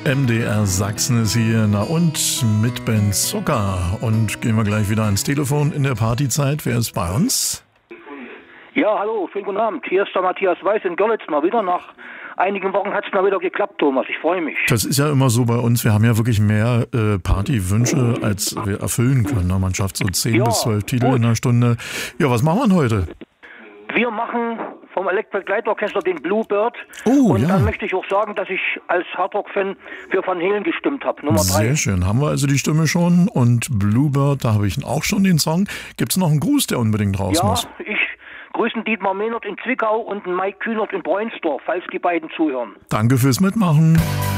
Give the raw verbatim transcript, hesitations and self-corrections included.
M D R Sachsen ist hier, na und mit Ben Zucker. Und gehen wir gleich wieder ans Telefon in der Partyzeit. Wer ist bei uns? Ja, hallo, schönen guten Abend. Hier ist der Matthias Weiß in Görlitz mal wieder. Nach einigen Wochen hat es mal wieder geklappt, Thomas. Ich freue mich. Das ist ja immer so bei uns. Wir haben ja wirklich mehr äh, Partywünsche, als wir erfüllen können. Ne? Man schafft so zehn Ja, bis zwölf Titel gut. in einer Stunde. Ja, was machen wir denn heute? Wir machen vom Electric Light Orchestra den Bluebird. Oh, und ja. dann möchte ich auch sagen, dass ich als Hardrock-Fan für Van Halen gestimmt habe. Nummer drei. Sehr schön. Haben wir also die Stimme schon. Und Bluebird, da habe ich auch schon den Song. Gibt es noch einen Gruß, der unbedingt raus Ja, muss? ich grüße Dietmar Mehnert in Zwickau und Mike Kühnert in Bräunsdorf, falls die beiden zuhören. Danke fürs Mitmachen.